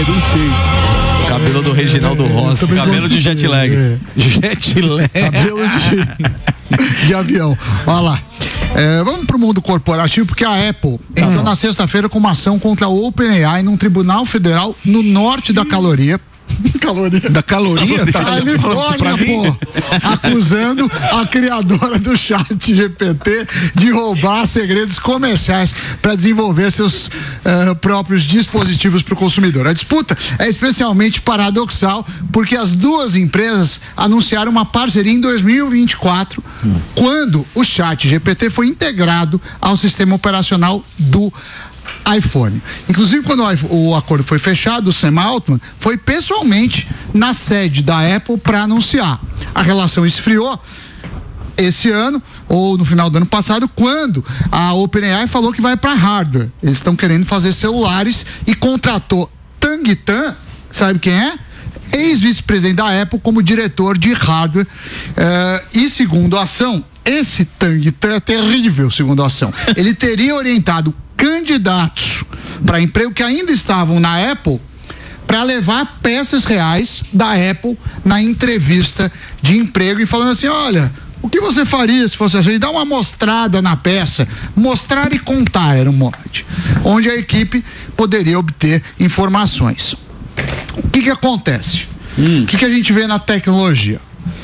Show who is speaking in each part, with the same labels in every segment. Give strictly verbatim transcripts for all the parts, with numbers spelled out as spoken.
Speaker 1: não sei.
Speaker 2: O cabelo do Reginaldo Rossi. Cabelo de jet lag.
Speaker 1: É. Jet lag.
Speaker 3: Cabelo de, de avião. Olha lá. É, vamos pro mundo corporativo, porque a Apple entrou
Speaker 1: tá
Speaker 3: na sexta-feira com uma ação contra a OpenAI num tribunal federal no norte da Caloria. Caloria.
Speaker 1: Da caloria? Tá
Speaker 3: Califórnia, pô. Acusando a criadora do chat G P T de roubar segredos comerciais para desenvolver seus uh, próprios dispositivos para o consumidor. A disputa é especialmente paradoxal porque as duas empresas anunciaram uma parceria em dois mil e vinte e quatro, hum. quando o chat G P T foi integrado ao sistema operacional do iPhone. Inclusive, quando o, o acordo foi fechado, o Sam Altman foi pessoalmente na sede da Apple para anunciar. A relação esfriou esse ano, ou no final do ano passado, quando a OpenAI falou que vai para hardware. Eles estão querendo fazer celulares e contratou Tang Tan, sabe quem é? Ex-vice-presidente da Apple como diretor de hardware. Uh, e segundo a ação, esse Tang Tan é terrível, segundo a ação. Ele teria orientado candidatos para emprego que ainda estavam na Apple para levar peças reais da Apple na entrevista de emprego e falando assim, olha, o que você faria se fosse assim? Dá uma mostrada na peça, mostrar e contar era um mote, onde a equipe poderia obter informações. O que que acontece? Hum. O que que a gente vê na tecnologia?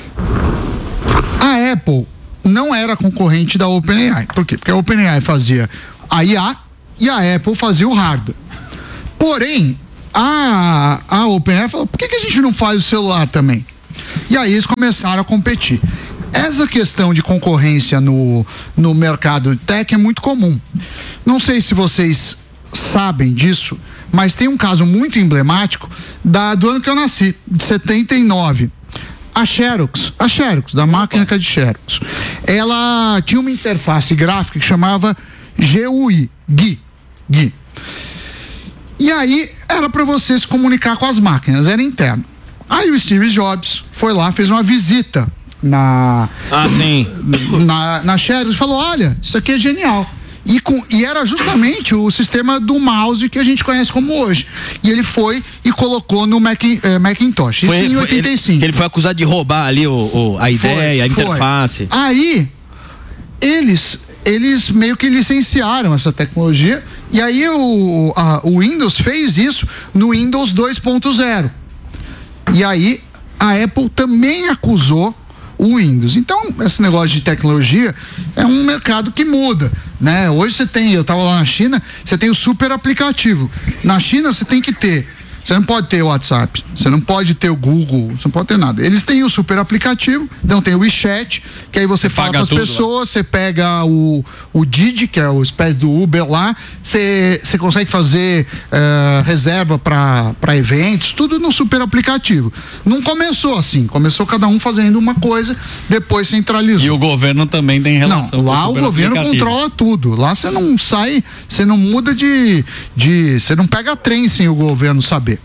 Speaker 3: A Apple não era concorrente da OpenAI. Por quê? Porque a OpenAI fazia a I A e a Apple fazia o hardware. Porém, a, a OpenAI falou, por que que a gente não faz o celular também? E aí eles começaram a competir. Essa questão de concorrência no, no mercado tech é muito comum. Não sei se vocês sabem disso, mas tem um caso muito emblemático da, do ano que eu nasci, de setenta e nove. A Xerox, a Xerox, da máquina de Xerox, ela tinha uma interface gráfica que chamava G U I, G U I, G U I. E aí era para você se comunicar com as máquinas, era interno. Aí o Steve Jobs foi lá, fez uma visita na
Speaker 2: ah, sim.
Speaker 3: na, na Xerox e falou, olha, isso aqui é genial. E, com, e era justamente o sistema do mouse que a gente conhece como hoje. E ele foi e colocou no Mac, eh, Macintosh.
Speaker 2: Foi,
Speaker 3: isso em oitenta e cinco.
Speaker 2: Ele, ele foi acusado de roubar ali o, o, a ideia, foi, a interface.
Speaker 3: Foi. Aí, eles, eles meio que licenciaram essa tecnologia. E aí o, a, o Windows fez isso no Windows dois ponto zero. E aí a Apple também acusou o Windows. Então, esse negócio de tecnologia é um mercado que muda, né? Hoje você tem, eu estava lá na China, você tem o super aplicativo. Na China você tem que ter, você não pode ter o WhatsApp, você não pode ter o Google, você não pode ter nada. Eles têm o super aplicativo, então tem o WeChat, que aí você, você fala com as pessoas, lá. Você pega o, o Didi, que é o espécie do Uber lá, você, você consegue fazer uh, reserva para eventos, tudo no super aplicativo. Não começou assim, começou cada um fazendo uma coisa, depois centralizou.
Speaker 2: E o governo também tem relação.
Speaker 3: Não, lá o, o governo controla tudo. Lá você não sai, você não muda de, de, você não pega trem sem o governo saber.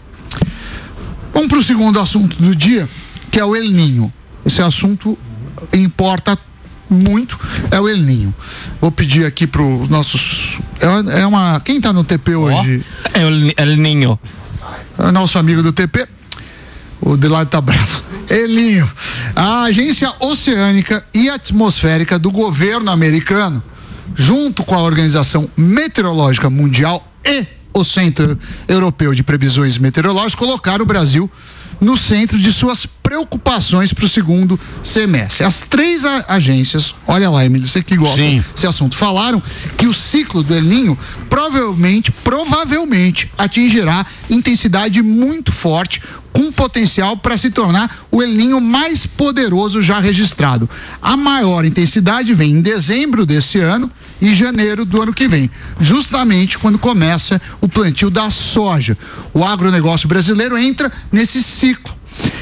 Speaker 3: Vamos para o segundo assunto do dia, que é o El Niño. Esse assunto importa muito, é o El Niño. Vou pedir aqui para os nossos, é, é uma, quem está no T P hoje?
Speaker 2: Oh, é o El Niño.
Speaker 3: É o nosso amigo do T P. O Delado tá bravo. El Niño. A Agência Oceânica e Atmosférica do governo americano, junto com a Organização Meteorológica Mundial e o Centro Europeu de Previsões Meteorológicas, colocaram o Brasil no centro de suas preocupações para o segundo semestre. As três a- agências, olha lá, Emílio, você que gosta
Speaker 2: Sim.
Speaker 3: desse assunto, falaram que o ciclo do El Niño provavelmente, provavelmente atingirá intensidade muito forte, com potencial para se tornar o El Niño mais poderoso já registrado. A maior intensidade vem em dezembro desse ano e janeiro do ano que vem, justamente quando começa o plantio da soja. O agronegócio brasileiro entra nesse ciclo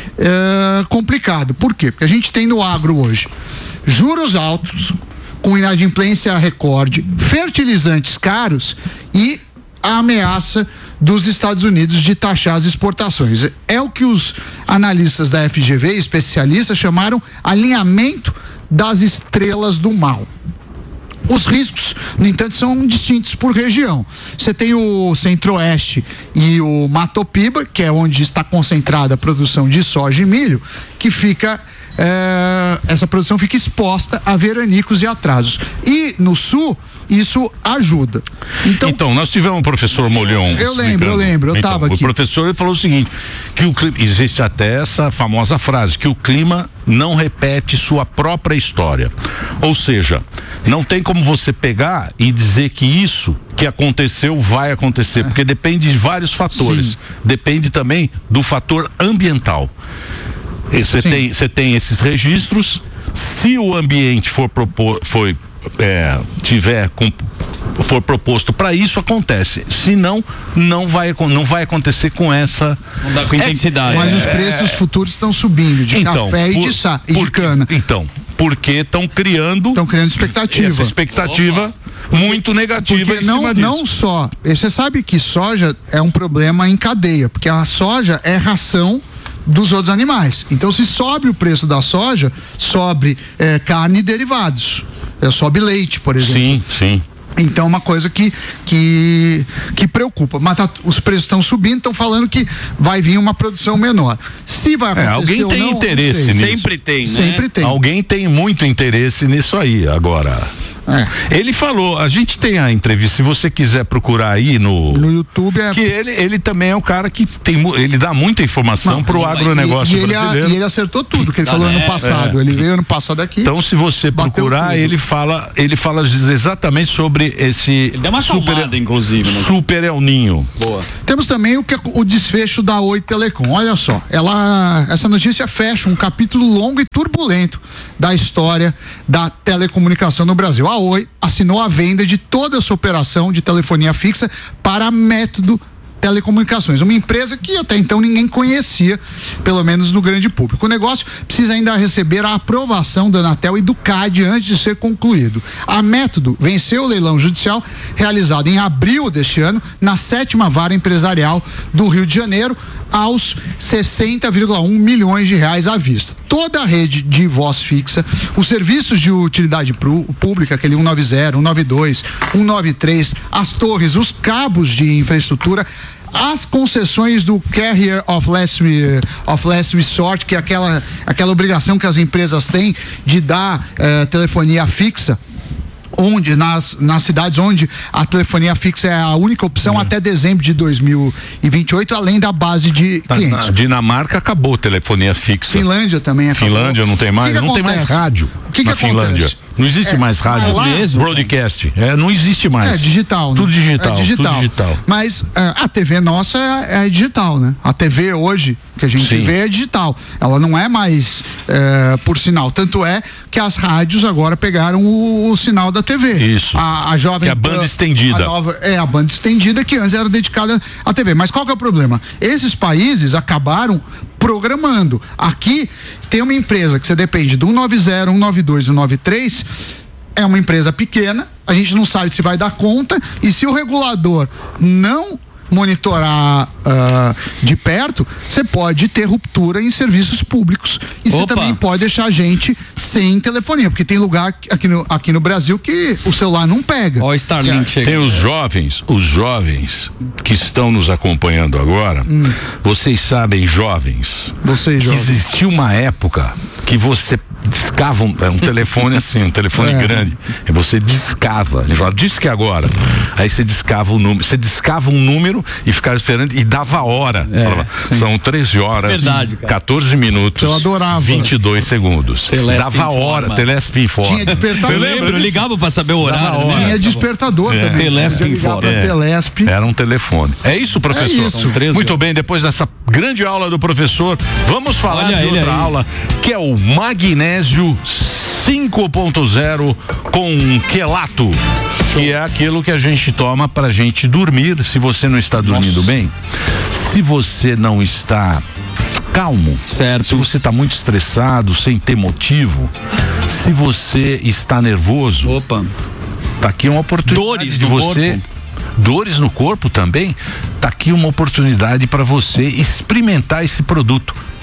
Speaker 3: é, complicado. Por quê? Porque a gente tem no agro hoje juros altos, com inadimplência recorde, fertilizantes caros e a ameaça dos Estados Unidos de taxar as exportações. É o que os analistas da F G V, especialistas, chamaram alinhamento das estrelas do mal. Os riscos, no entanto, são distintos por região. Você tem o Centro-Oeste e o Mato Piba, que é onde está concentrada a produção de soja e milho, que fica é, essa produção fica exposta a veranicos e atrasos. E no Sul, isso ajuda. Então,
Speaker 4: então nós tivemos um professor Molhon.
Speaker 3: Eu lembro, eu lembro, eu estava
Speaker 4: então,
Speaker 3: aqui.
Speaker 4: O professor ele falou o seguinte, que o clima, existe até essa famosa frase, que o clima não repete sua própria história. Ou seja, não tem como você pegar e dizer que isso que aconteceu vai acontecer, é. porque depende de vários fatores. Sim. Depende também do fator ambiental. Você tem, você tem esses registros, se o ambiente for propor, foi É, tiver com, for proposto para isso, acontece. Se não, não vai, não vai acontecer com essa
Speaker 2: não dá com intensidade.
Speaker 3: É, mas é, os preços é, futuros estão subindo de
Speaker 4: então,
Speaker 3: café e
Speaker 4: por,
Speaker 3: de, sa, e
Speaker 4: por,
Speaker 3: de cana.
Speaker 4: Então, porque estão criando
Speaker 3: estão criando expectativa.
Speaker 4: Essa expectativa Opa. muito negativa
Speaker 3: porque
Speaker 4: em
Speaker 3: não,
Speaker 4: cima disso.
Speaker 3: Não só, você sabe que soja é um problema em cadeia, porque a soja é ração dos outros animais. Então, se sobe o preço da soja, sobe é, carne e derivados. É, sobe leite, por exemplo.
Speaker 4: Sim, sim.
Speaker 3: Então, uma coisa que que, que preocupa. Mas tá, os preços estão subindo, estão falando que vai vir uma produção menor. Se vai acontecer
Speaker 4: é, alguém tem
Speaker 3: ou não,
Speaker 4: interesse
Speaker 3: não
Speaker 4: nisso.
Speaker 2: Sempre tem, né?
Speaker 3: Sempre tem.
Speaker 4: Alguém tem muito interesse nisso aí. Agora, é. ele falou, a gente tem a entrevista, se você quiser procurar aí no
Speaker 3: no YouTube, é...
Speaker 4: que ele, ele também é um cara que tem, ele dá muita informação não, pro agronegócio
Speaker 3: e, e
Speaker 4: brasileiro.
Speaker 3: Ele, e ele acertou tudo que ele
Speaker 2: ah,
Speaker 3: falou
Speaker 2: é,
Speaker 3: ano passado. É. Ele veio ano passado aqui.
Speaker 4: Então, se você procurar, ele fala, ele fala exatamente sobre esse
Speaker 2: ele deu uma
Speaker 4: super,
Speaker 2: chamada, inclusive, né?
Speaker 4: Super El Ninho.
Speaker 2: Boa.
Speaker 3: Temos também o, que, o desfecho da Oi Telecom. Olha só, ela, essa notícia fecha um capítulo longo e turbulento da história da telecomunicação no Brasil. A Oi assinou a venda de toda a sua operação de telefonia fixa para Método Telecomunicações, uma empresa que até então ninguém conhecia, pelo menos no grande público. O negócio precisa ainda receber a aprovação da Anatel e do C A D antes de ser concluído. A Método venceu o leilão judicial realizado em abril deste ano na sétima vara empresarial do Rio de Janeiro, aos sessenta vírgula um milhões de reais à vista. Toda a rede de voz fixa, os serviços de utilidade pública, aquele cento e noventa, cento e noventa e dois, cento e noventa e três, as torres, os cabos de infraestrutura, as concessões do Carrier of Last, of Last Resort, que é aquela, aquela obrigação que as empresas têm de dar eh, telefonia fixa, onde nas, nas cidades onde a telefonia fixa é a única opção, uhum, até dezembro de dois mil e vinte e oito, além da base de
Speaker 4: na,
Speaker 3: clientes.
Speaker 4: Na Dinamarca acabou a telefonia fixa.
Speaker 3: Finlândia também é.
Speaker 4: Finlândia não tem mais, que que não acontece? Tem mais rádio.
Speaker 3: O que
Speaker 4: na
Speaker 3: que
Speaker 4: Finlândia.
Speaker 3: Acontece?
Speaker 4: Não existe é, mais rádio
Speaker 3: lá,
Speaker 4: mesmo, broadcast. É, não existe mais.
Speaker 3: É digital,
Speaker 4: tudo
Speaker 3: né?
Speaker 4: digital,
Speaker 3: é digital.
Speaker 4: Tudo digital.
Speaker 3: Mas uh, a T V nossa é, é digital, né? A T V hoje que a gente Sim. vê é digital. Ela não é mais uh, por sinal. Tanto é que as rádios agora pegaram o, o sinal da T V.
Speaker 4: Isso.
Speaker 3: A, a jovem.
Speaker 4: Que é a banda estendida.
Speaker 3: A nova, é a banda estendida que antes era dedicada à T V. Mas qual que é o problema? Esses países acabaram programando. Aqui tem uma empresa que você depende do cento e noventa, cento e noventa e dois, cento e noventa e três. É uma empresa pequena, a gente não sabe se vai dar conta, e se o regulador não monitorar uh, de perto, você pode ter ruptura em serviços públicos. E você também pode deixar a gente sem telefonia, porque tem lugar aqui no, aqui no Brasil que o celular não pega.
Speaker 2: Ó, o Starlink chega.
Speaker 4: Tem os jovens, os jovens que estão nos acompanhando agora, hum. vocês sabem, jovens,
Speaker 3: vocês jovens,
Speaker 4: que existiu uma época que você discava um, um telefone assim, um telefone é. grande, e você discava, ele falava, diz que agora, aí você discava o número, você discava um número e ficava esperando e dava a hora, é, falava, são treze horas,
Speaker 2: verdade,
Speaker 4: quatorze minutos,
Speaker 3: eu adorava,
Speaker 4: vinte e dois segundos,
Speaker 3: Telesp
Speaker 4: dava a hora, Telesp informa.
Speaker 3: Tinha despertador.
Speaker 2: Eu lembro, eu ligava pra saber o horário,
Speaker 3: né? Tinha despertador
Speaker 4: é.
Speaker 3: também.
Speaker 2: Telesp informa.
Speaker 4: É.
Speaker 3: Telesp.
Speaker 4: Era um telefone. É isso, professor?
Speaker 3: É isso.
Speaker 4: Muito bem, depois dessa grande aula do professor, vamos falar
Speaker 2: Olha
Speaker 4: de outra
Speaker 2: aí.
Speaker 4: aula, que é o magnésio cinco ponto zero com quelato, que é aquilo que a gente toma pra gente dormir, se você não está dormindo Nossa. bem, se você não está calmo,
Speaker 2: certo.
Speaker 4: se você está muito estressado, sem ter motivo, se você está nervoso,
Speaker 2: opa,
Speaker 4: tá aqui uma oportunidade
Speaker 2: dores
Speaker 4: de você
Speaker 2: corpo.
Speaker 4: Dores no corpo também, tá aqui uma oportunidade para você experimentar esse produto.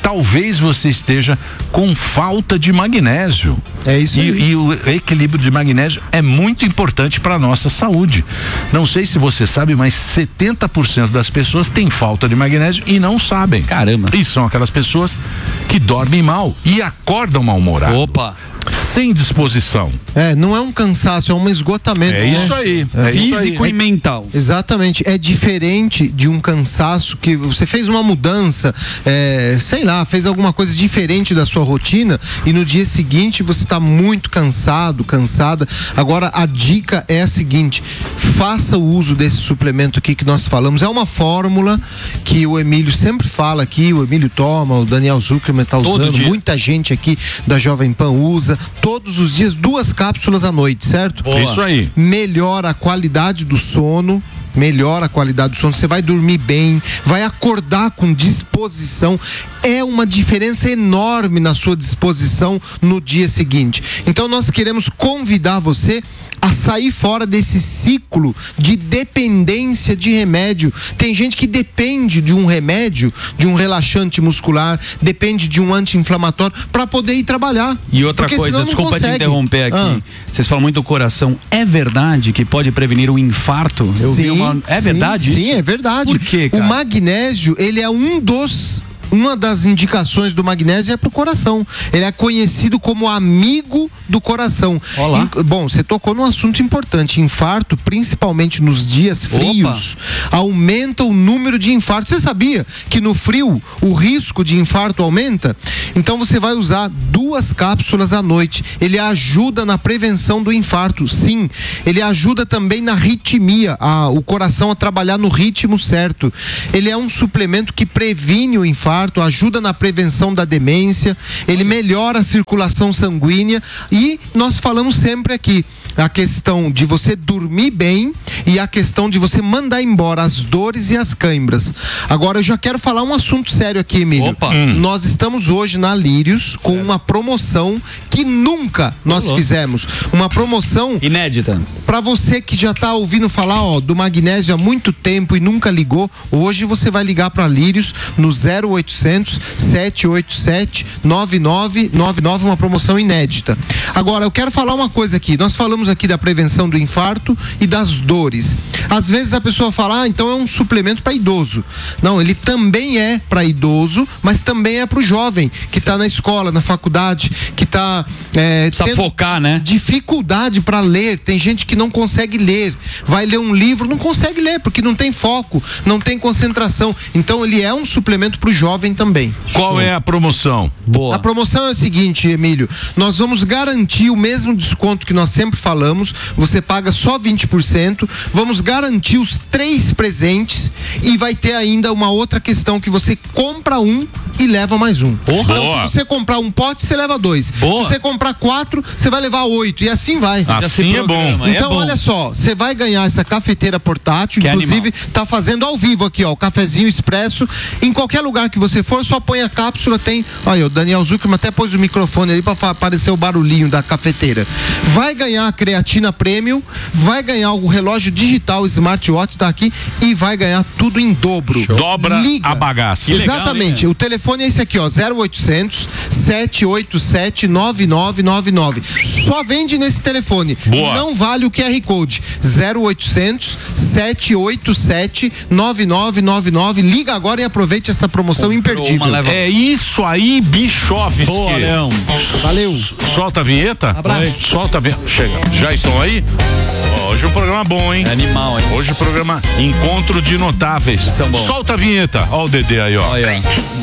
Speaker 4: talvez você esteja com falta de magnésio.
Speaker 3: É isso
Speaker 4: e,
Speaker 3: aí.
Speaker 4: e o equilíbrio de magnésio é muito importante para a nossa saúde. Não sei se você sabe, mas setenta por cento das pessoas têm falta de magnésio e não sabem.
Speaker 2: Caramba.
Speaker 4: E são aquelas pessoas que dormem mal e acordam mal-humorados.
Speaker 2: Opa.
Speaker 4: Sem disposição.
Speaker 3: É, não é um cansaço, é um esgotamento.
Speaker 4: É isso aí.
Speaker 3: É
Speaker 2: Físico
Speaker 3: aí.
Speaker 2: e mental.
Speaker 3: Exatamente, é diferente de um cansaço que você fez uma mudança, é, sei lá, fez alguma coisa diferente da sua rotina e no dia seguinte você está muito cansado, cansada. Agora a dica é a seguinte: faça o uso desse suplemento aqui que nós falamos. É uma fórmula que o Emílio sempre fala aqui, o Emílio toma, o Daniel Zuckerman está usando, muita gente aqui da Jovem Pan usa, todos os dias duas cápsulas à noite, certo?
Speaker 4: Boa. Isso aí.
Speaker 3: Melhora a qualidade do sono, melhora a qualidade do sono, você vai dormir bem, vai acordar com disposição, é uma diferença enorme na sua disposição no dia seguinte. Então nós queremos convidar você a sair fora desse ciclo de dependência de remédio. Tem gente que depende de um remédio, de um relaxante muscular, depende de um anti-inflamatório para poder ir trabalhar.
Speaker 2: E outra
Speaker 3: Porque
Speaker 2: coisa,
Speaker 3: senão não
Speaker 2: desculpa
Speaker 3: consegue.
Speaker 2: te interromper aqui.
Speaker 3: Ah.
Speaker 2: Vocês falam muito do coração. É verdade que pode prevenir um infarto? Eu
Speaker 3: sim,
Speaker 2: vi uma... É
Speaker 3: sim,
Speaker 2: verdade
Speaker 3: Sim,
Speaker 2: isso?
Speaker 3: é verdade.
Speaker 2: Por quê, cara?
Speaker 3: O magnésio, ele é um dos... Uma das indicações do magnésio é pro coração. Ele é conhecido como amigo do coração.
Speaker 2: Olá.
Speaker 3: In, bom, você tocou num assunto importante. Infarto, principalmente nos dias frios, Opa. aumenta o número de infartos. Você sabia que no frio o risco de infarto aumenta? Então você vai usar duas cápsulas à noite. Ele ajuda na prevenção do infarto, sim. Ele ajuda também na arritmia, a, o coração a trabalhar no ritmo certo. Ele é um suplemento que previne o infarto, ajuda na prevenção da demência, ele melhora a circulação sanguínea e nós falamos sempre aqui a questão de você dormir bem e a questão de você mandar embora as dores e as cãibras. Agora eu já quero falar um assunto sério aqui, Emílio.
Speaker 2: Opa.
Speaker 3: Hum. Nós estamos hoje na Lírios com certo. uma promoção que nunca nós Olá. fizemos. Uma promoção
Speaker 2: inédita.
Speaker 3: Para você que já está ouvindo falar, ó, do magnésio há muito tempo e nunca ligou, hoje você vai ligar para Lírios no zero oitocentos, sete oito sete, nove nove nove nove, uma promoção inédita. Agora, eu quero falar uma coisa aqui. Nós falamos aqui da prevenção do infarto e das dores. Às vezes a pessoa fala, ah, então é um suplemento para idoso. Não, ele também é para idoso, mas também é para o jovem que está na escola, na faculdade, que está é,
Speaker 2: tendo focar, né?
Speaker 3: dificuldade para ler. Tem gente que não consegue ler, vai ler um livro, não consegue ler porque não tem foco, não tem concentração. Então ele é um suplemento para o jovem também.
Speaker 4: Qual Show. é a promoção?
Speaker 3: Boa. A promoção é a seguinte, Emílio, nós vamos garantir o mesmo desconto que nós sempre falamos, você paga só vinte por cento, vamos garantir os três presentes e vai ter ainda uma outra questão que você compra um e leva mais um.
Speaker 4: Boa.
Speaker 3: Então, se você comprar um pote, você leva dois.
Speaker 2: Boa.
Speaker 3: Se você comprar quatro, você vai levar oito e assim vai.
Speaker 4: Assim é bom.
Speaker 3: Então,
Speaker 2: é bom.
Speaker 3: olha só, você vai ganhar essa cafeteira portátil,
Speaker 2: que
Speaker 3: inclusive
Speaker 2: animal.
Speaker 3: tá fazendo ao vivo aqui, ó, o cafezinho expresso. Em qualquer lugar que você for, só põe a cápsula, tem, olha, o Daniel Zuckerman até pôs o microfone ali para aparecer o barulhinho da cafeteira. Vai ganhar a creatina premium, vai ganhar o relógio digital smartwatch, tá aqui, e vai ganhar tudo em dobro.
Speaker 4: Show. Dobra
Speaker 3: Liga.
Speaker 4: a bagaça.
Speaker 3: Exatamente, legal, o telefone é esse aqui, ó, zero oitocentos, sete oito sete, nove nove nove nove. Só vende nesse telefone.
Speaker 4: Boa.
Speaker 3: Não vale o Q R Code. zero oitocentos, sete oito sete, nove nove nove nove. Liga agora e aproveite essa promoção imperdível.
Speaker 4: Leva... É isso aí, Bischoff.
Speaker 2: Boa, Leão.
Speaker 3: Valeu.
Speaker 4: Solta a vinheta.
Speaker 3: Abraço.
Speaker 4: Solta a vinheta. Chega. Já estão aí? Hoje o programa bom, hein?
Speaker 2: É animal, hein?
Speaker 4: Hoje o programa Encontro de Notáveis. Solta a vinheta. Ó o Dedê aí, ó.
Speaker 2: Olha.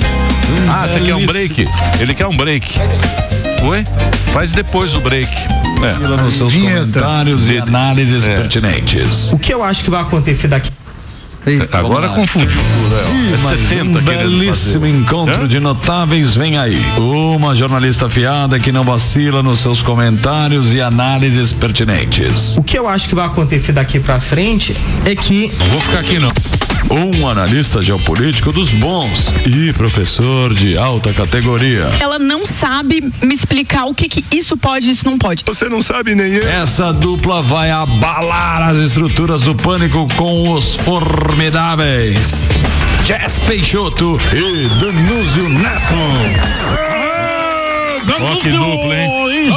Speaker 4: Ah, você quer um break? Ele quer um break. Oi? Faz depois o break. É.
Speaker 1: Nos seus
Speaker 3: Vinheta.
Speaker 1: comentários e análises
Speaker 4: É.
Speaker 1: pertinentes.
Speaker 5: O que eu acho que vai acontecer daqui?
Speaker 3: Eita,
Speaker 4: Agora confundiu tudo. É, é
Speaker 1: Mas
Speaker 4: setenta
Speaker 1: um belíssimo
Speaker 4: fazer.
Speaker 1: encontro
Speaker 4: Hã?
Speaker 1: de notáveis vem aí. Uma jornalista afiada que não vacila nos seus comentários e análises pertinentes.
Speaker 5: O que eu acho que vai acontecer daqui pra frente é que
Speaker 4: Não vou ficar aqui não.
Speaker 1: um analista geopolítico dos bons e professor de alta categoria.
Speaker 5: Ela não sabe me explicar o que que isso pode e isso não pode.
Speaker 1: Você não sabe nem eu. Essa dupla vai abalar as estruturas do pânico com os formidáveis Jess Peixoto e Danúzio Neto.
Speaker 4: Ó, que dupla, hein?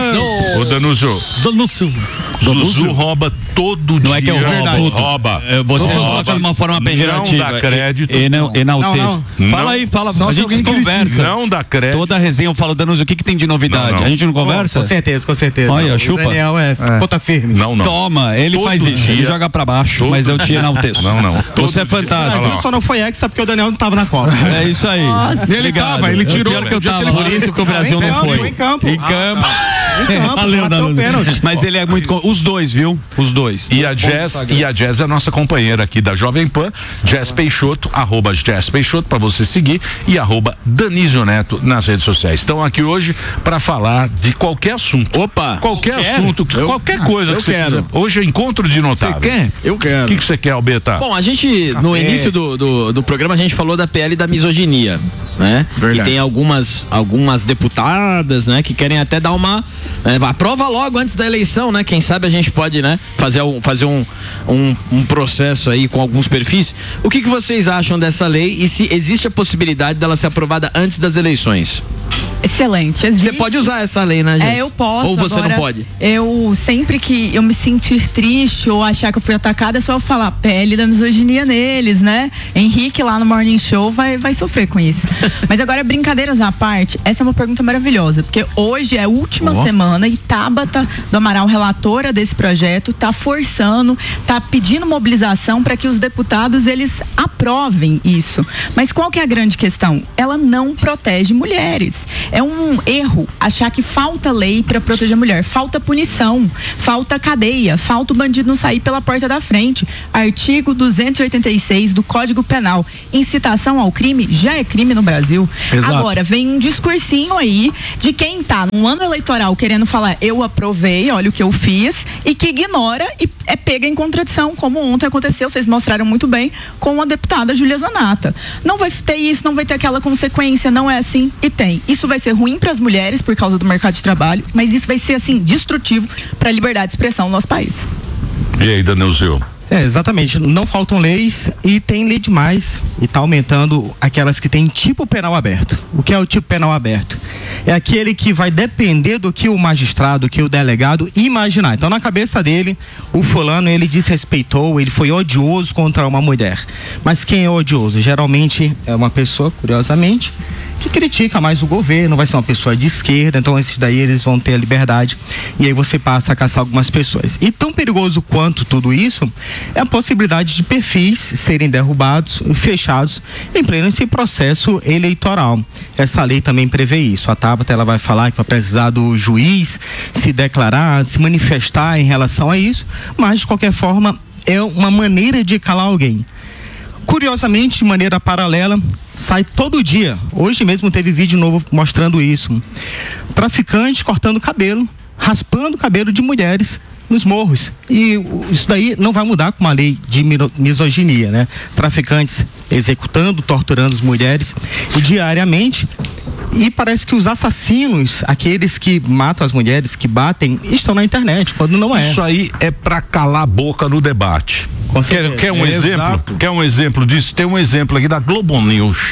Speaker 4: Ô, Danúcio.
Speaker 2: Danúcio.
Speaker 4: Zuzu rouba todo dia.
Speaker 2: Não é que é o verdade.
Speaker 4: Rouba.
Speaker 2: Você
Speaker 4: rouba.
Speaker 2: coloca de uma forma pejorativa.
Speaker 4: Não dá crédito.
Speaker 2: E, e, enaltece.
Speaker 4: Não, não.
Speaker 2: Fala aí, fala.
Speaker 3: Só
Speaker 2: a
Speaker 3: se
Speaker 2: gente
Speaker 3: alguém
Speaker 2: conversa.
Speaker 4: Não dá crédito.
Speaker 2: Toda a resenha eu falo, Danúcio, o que que tem de novidade?
Speaker 4: Não, não.
Speaker 2: A gente não conversa?
Speaker 6: Com certeza, com certeza.
Speaker 2: Olha,
Speaker 6: o
Speaker 2: chupa.
Speaker 6: Daniel é, é. ponta firme.
Speaker 4: Não, não.
Speaker 2: Toma, ele
Speaker 4: Todo
Speaker 2: faz isso.
Speaker 4: dia.
Speaker 2: Ele joga pra baixo,
Speaker 4: Todo
Speaker 2: mas eu te enalteço.
Speaker 4: Não, não.
Speaker 2: Você é
Speaker 6: O
Speaker 2: fantástico.
Speaker 6: Brasil só não foi hexa porque o Daniel não tava na Copa.
Speaker 2: É isso aí.
Speaker 7: Ele
Speaker 2: Obrigado.
Speaker 7: tava, ele tirou.
Speaker 2: Pior que eu tava.
Speaker 7: Por isso que o Brasil
Speaker 6: Não,
Speaker 7: não
Speaker 6: foi
Speaker 7: foi.
Speaker 6: em campo.
Speaker 2: Em campo.
Speaker 6: Em campo,
Speaker 2: Valeu,
Speaker 6: bateu o
Speaker 2: Danúcio.
Speaker 6: pênalti.
Speaker 2: Mas ele é muito. Os dois, viu? Os dois.
Speaker 4: E a Jess, e a Jess é a nossa companheira aqui da Jovem Pan, Jess Peixoto, arroba Jess Peixoto, pra você seguir, e arroba Danísio Neto nas redes sociais. Estão aqui hoje pra falar de qualquer assunto.
Speaker 7: Opa!
Speaker 4: Qualquer
Speaker 7: Eu
Speaker 4: assunto,
Speaker 7: quero.
Speaker 4: qualquer
Speaker 7: Eu-
Speaker 4: coisa
Speaker 7: eu
Speaker 4: que você
Speaker 7: quero.
Speaker 4: quiser. Hoje é encontro de notável.
Speaker 7: Você quer? Eu quero.
Speaker 4: O que que você quer, Albeta?
Speaker 8: Bom, a gente, no início do, do, do programa, a gente falou da P L da misoginia, né?
Speaker 7: Verdade.
Speaker 8: Que tem algumas, algumas deputadas, né? Que querem até dar uma... Né, aprova logo antes da eleição, né? Quem sabe a gente pode, né? Fazer, um, fazer um, um, um processo aí com alguns perfis. O que, que vocês acham dessa lei e se existe a possibilidade dela ser aprovada antes das eleições?
Speaker 5: Excelente. Existe.
Speaker 8: Você pode usar essa lei, né, Jess?
Speaker 5: É, eu posso.
Speaker 8: Ou você
Speaker 5: agora,
Speaker 8: não pode?
Speaker 5: Eu, sempre que eu me sentir triste ou achar que eu fui atacada, é só eu falar pele da misoginia neles, né? Henrique lá no Morning Show vai, vai sofrer com isso. Mas agora, brincadeiras à parte, essa é uma pergunta maravilhosa, porque hoje é a última
Speaker 2: Oh.
Speaker 5: semana e Tabata do Amaral, relatora desse projeto, tá forçando, tá pedindo mobilização para que os deputados, eles aprovem isso. Mas qual que é a grande questão? Ela não protege mulheres. É um erro achar que falta lei para proteger a mulher. Falta punição, falta cadeia, falta o bandido não sair pela porta da frente. Artigo duzentos e oitenta e seis do Código Penal. Incitação ao crime já é crime no Brasil.
Speaker 2: Exato.
Speaker 5: Agora, vem um discursinho aí de quem tá num ano eleitoral querendo falar eu aprovei, olha o que eu fiz, e que ignora e é pega em contradição, como ontem aconteceu, vocês mostraram muito bem, com a deputada Júlia Zanata. Não vai ter isso, não vai ter aquela consequência, não é assim, e tem. Isso vai ser ruim para as mulheres por causa do mercado de trabalho, mas isso vai ser assim destrutivo para a liberdade de expressão no nosso país.
Speaker 4: E aí, Danúcio?
Speaker 6: É, exatamente. Não faltam leis e tem lei demais e tá aumentando aquelas que tem tipo penal aberto. O que é o tipo penal aberto? É aquele que vai depender do que o magistrado, que o delegado imaginar. Então, na cabeça dele, o fulano, ele desrespeitou, ele foi odioso contra uma mulher. Mas quem é odioso? Geralmente é uma pessoa, curiosamente, que critica mais o governo, vai ser uma pessoa de esquerda, então esses daí eles vão ter a liberdade e aí você passa a caçar algumas pessoas. E tão perigoso quanto tudo isso é a possibilidade de perfis serem derrubados, fechados em pleno esse processo eleitoral. Essa lei também prevê isso. A Tabata, ela vai falar que vai precisar do juiz se declarar, se manifestar em relação a isso, mas de qualquer forma é uma maneira de calar alguém. Curiosamente, de maneira paralela, sai todo dia. Hoje mesmo teve vídeo novo mostrando isso. Traficantes cortando cabelo, raspando o cabelo de mulheres nos morros. E isso daí não vai mudar com uma lei de misoginia, né? Traficantes executando, torturando as mulheres diariamente. E parece que os assassinos, aqueles que matam as mulheres, que batem, estão na internet, quando não é.
Speaker 4: Isso aí é pra calar a boca no debate. Quer, quer um
Speaker 7: É,
Speaker 4: exemplo?
Speaker 7: exato.
Speaker 4: Quer um exemplo disso? Tem um exemplo aqui da Globo News.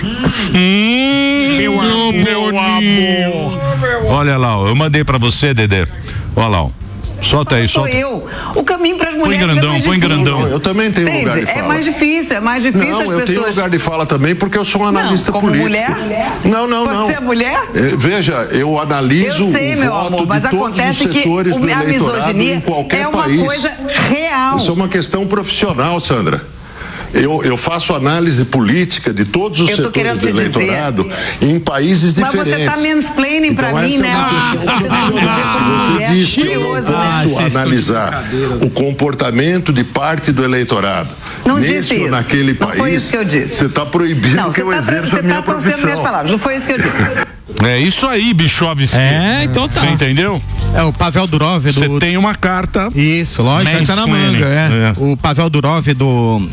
Speaker 4: Hum,
Speaker 7: Meu amor,
Speaker 4: meu amor. Olha lá, ó, eu mandei pra você, Dedê. Olha lá, ó. Solta aí,
Speaker 9: Sou
Speaker 4: solta.
Speaker 9: eu. O caminho para as mulheres
Speaker 4: grandão,
Speaker 9: é mais
Speaker 4: põe
Speaker 9: difícil.
Speaker 4: grandão.
Speaker 10: Eu também tenho
Speaker 9: Entende?
Speaker 10: lugar de fala.
Speaker 9: É mais difícil, é mais difícil
Speaker 10: Não,
Speaker 9: as
Speaker 10: eu
Speaker 9: pessoas...
Speaker 10: tenho lugar de fala também porque eu sou um analista
Speaker 9: não, como
Speaker 10: político.
Speaker 9: mulher?
Speaker 10: Não, não, não.
Speaker 9: Você é mulher?
Speaker 10: É, veja, eu analiso
Speaker 9: Eu sei,
Speaker 10: o
Speaker 9: meu
Speaker 10: voto
Speaker 9: amor, mas
Speaker 10: de todos
Speaker 9: acontece
Speaker 10: os
Speaker 9: que
Speaker 10: setores
Speaker 9: o-
Speaker 10: do
Speaker 9: a
Speaker 10: eleitorado
Speaker 9: misoginia
Speaker 10: em qualquer
Speaker 9: é uma
Speaker 10: país.
Speaker 9: coisa real.
Speaker 10: Isso é uma questão profissional, Sandra. Eu, eu faço análise política de todos os
Speaker 9: Eu tô
Speaker 10: setores
Speaker 9: querendo
Speaker 10: do
Speaker 9: te dizer.
Speaker 10: eleitorado em países
Speaker 9: Mas você
Speaker 10: diferentes.
Speaker 9: tá mansplaining pra
Speaker 10: Então,
Speaker 9: mim,
Speaker 10: essa
Speaker 9: né?
Speaker 10: É uma questão
Speaker 9: Você tá me
Speaker 10: profissional.
Speaker 9: dizendo
Speaker 10: Se
Speaker 9: mulher,
Speaker 10: você diz que eu não
Speaker 9: curioso, né?
Speaker 10: posso
Speaker 2: Ah,
Speaker 10: analisar o comportamento de parte do eleitorado
Speaker 9: Não
Speaker 10: nesse
Speaker 9: disse
Speaker 10: ou
Speaker 9: isso.
Speaker 10: naquele
Speaker 9: Não
Speaker 10: país,
Speaker 9: foi isso que eu disse.
Speaker 10: você está proibindo
Speaker 9: Não,
Speaker 10: que
Speaker 9: você
Speaker 10: eu
Speaker 9: tá,
Speaker 10: exerça
Speaker 9: você
Speaker 10: a minha
Speaker 9: tá torcendo
Speaker 10: profissão.
Speaker 9: minhas palavras. Não foi isso que eu disse.
Speaker 4: É isso aí, Bichovski.
Speaker 2: É, então tá.
Speaker 4: Você entendeu?
Speaker 6: É o Pavel Durov do...
Speaker 4: Você tem uma carta.
Speaker 6: Isso, lógico.
Speaker 4: Mansplaining.
Speaker 6: Tá na manga, é.
Speaker 4: É.
Speaker 6: O Pavel Durov do... É,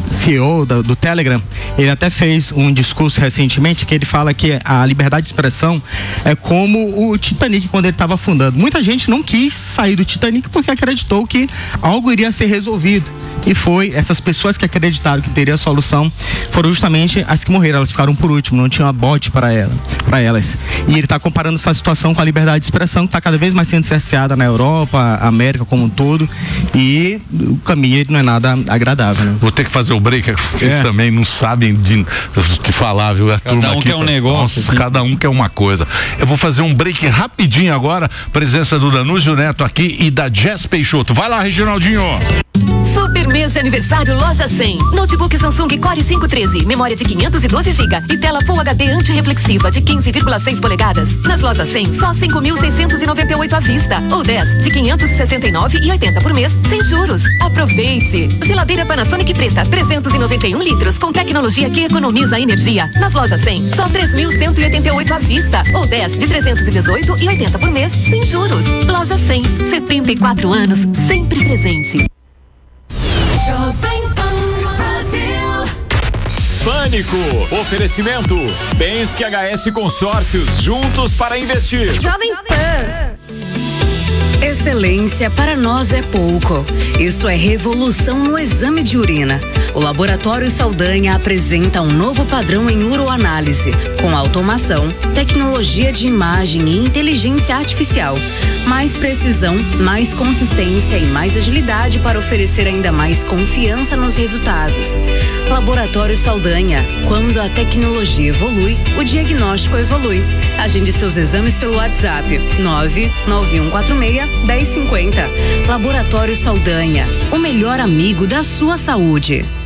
Speaker 6: C E O do, do Telegram, ele até fez um discurso recentemente que ele fala que a liberdade de expressão é como o Titanic quando ele estava afundando. Muita gente não quis sair do Titanic porque acreditou que algo iria ser resolvido. E foi essas pessoas que acreditaram que teria a solução foram justamente as que morreram. Elas ficaram por último, não tinha uma bote para ela, para elas. E ele está comparando essa situação com a liberdade de expressão que está cada vez mais sendo cerceada na Europa, América como um todo. E o caminho não é nada agradável. Né?
Speaker 4: Vou ter que fazer o break, vocês é. também não sabem de, de falar, viu? A
Speaker 1: cada turma um aqui, quer um negócio.
Speaker 4: Nossa, cada um quer uma coisa. Eu vou fazer um break rapidinho agora. Presença do Danúzio Neto aqui e da Jess Peixoto. Vai lá, Reginaldinho.
Speaker 7: Super mês de aniversário Loja cem. Notebook Samsung Core cinco treze, memória de quinhentos e doze gigas e tela Full H D antirreflexiva de quinze vírgula seis polegadas. Nas Lojas cem, só cinco mil seiscentos e noventa e oito à vista ou dez de quinhentos e sessenta e nove e oitenta por mês, sem juros. Aproveite! Geladeira Panasonic preta, trezentos e noventa e um litros com tecnologia que economiza energia. Nas Lojas cem, só três mil cento e oitenta e oito à vista ou dez de trezentos e dezoito e oitenta por mês, sem juros. Loja cem, setenta e quatro anos, sempre presente.
Speaker 11: Pânico, oferecimento, Bens que H S Consórcios, juntos para investir.
Speaker 12: Jovem Pan. Excelência para nós é pouco. Isso é revolução no exame de urina. O Laboratório Saldanha apresenta um novo padrão em uroanálise, com automação, tecnologia de imagem e inteligência artificial. Mais precisão, mais consistência e mais agilidade para oferecer ainda mais confiança nos resultados. Laboratório Saldanha. Quando a tecnologia evolui, o diagnóstico evolui. Agende seus exames pelo WhatsApp nove nove um quatro seis, um zero cinco zero. Laboratório Saldanha. O melhor amigo da sua saúde.